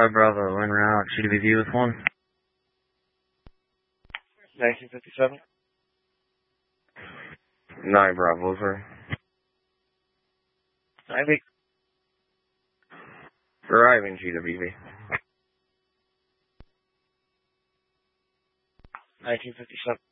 Bravo, en route, CWV with 1. 1957. 9 Bravo, sir. Ivy. Arriving GWV. 1957.